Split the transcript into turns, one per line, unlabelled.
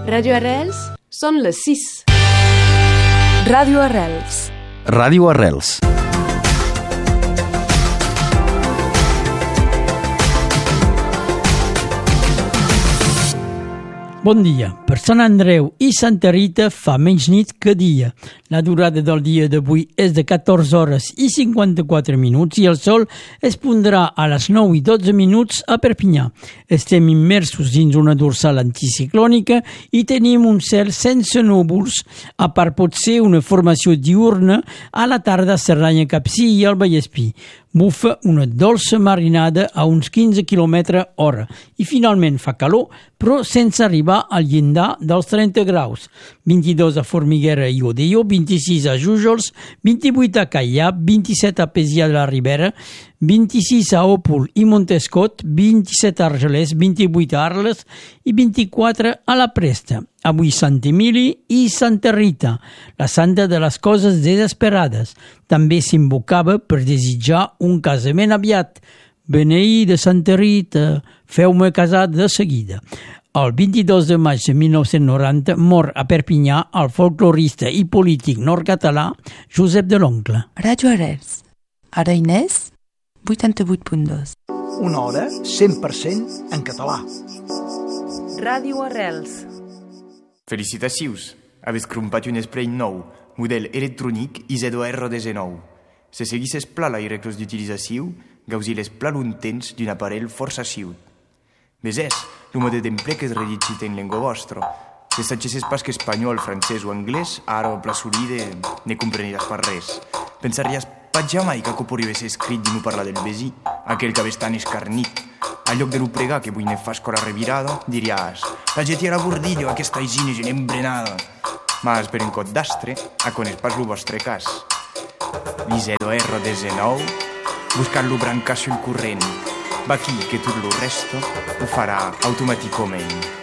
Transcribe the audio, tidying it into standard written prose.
Radio Arrels són les 6.
Ràdio Arrels.
Ràdio Arrels.
Bon dia. Per Sant Andreu i Santa Rita fa menys nit que dia. La durada del dia d'avui és de 14 hores i 54 minuts i el sol es pondrà a les 9 i 12 minuts a Perpinyà. Estem immersos dins una dorsal anticiclònica i tenim un cel sense núvols, a part potser una formació diurna a la tarda a Cerdanya Capcir i al Vallespí. Bufa una dolça marinada a uns 15 km hora i finalment fa calor, però sense arribar al llindar dels 30 graus. 22 a Formiguera i Odeio, 26 a Jújols, 28 a Caià, 27 a Pesià de la Ribera, 26 a Òpol i Montescot, 27 a Argelers, 28 a Arles i 24 a la Presta. Avui Sant Emili i Santa Rita, la santa de les coses desesperades. També s'invocava per desitjar un casament aviat. Beneïda Santa Rita, feu-me casar de seguida. El 22 de maig de 1990 mor a Perpinyà el folclorista i polític nord-català Josep de l'Oncle.
Ràdio Arrels. Ara Inés, 88.2.
Una hora 100% en català.
Ràdio Arrels.
Felicitacions! Habéis crumpat un esprei nou, model electrònic IZ2R19. Se seguisses pla les regles d'utilització, gausiles pla un temps d'un aparell força siut. Besés, el mode d'emplec és redigit en llengua vostra. Si satgesses pas que espanyol, francès o anglès, ara o pla solide, ne compreniràs pas res. Pensaries pas jamai que podria ser escrit de no parlar del besí, aquell que habés tan escarnit. A lloc de no pregar que avui ne fas cora revirada, diries, la geti a la bordillo, aquesta hisina gent embrenada. Mas per un cot d'astre, a coneix pas el vostre cas. l'IZ2R19, buscar-lo brancar sul corrent. Va aquí que tot lo resto ho farà automàticament.